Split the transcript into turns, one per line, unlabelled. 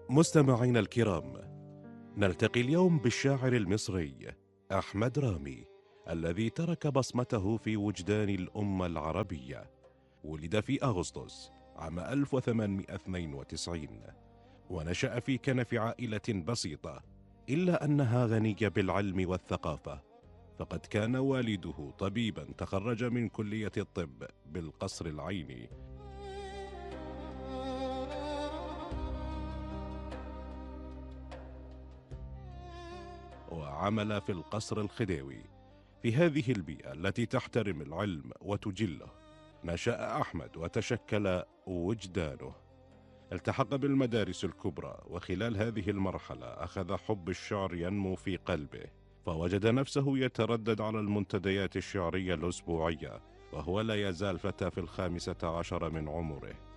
مستمعينا الكرام، نلتقي اليوم بالشاعر المصري أحمد رامي الذي ترك بصمته في وجدان الأمة العربية. ولد في أغسطس عام 1892، ونشأ في كنف عائلة بسيطة إلا أنها غنية بالعلم والثقافة، فقد كان والده طبيبا تخرج من كلية الطب بالقصر العيني، وعمل في القصر الخديوي. في هذه البيئة التي تحترم العلم وتجله، نشأ أحمد وتشكل وجدانه. التحق بالمدارس الكبرى، وخلال هذه المرحلة أخذ حب الشعر ينمو في قلبه، فوجد نفسه يتردد على المنتديات الشعرية الأسبوعية، وهو لا يزال فتى في 15 من عمره.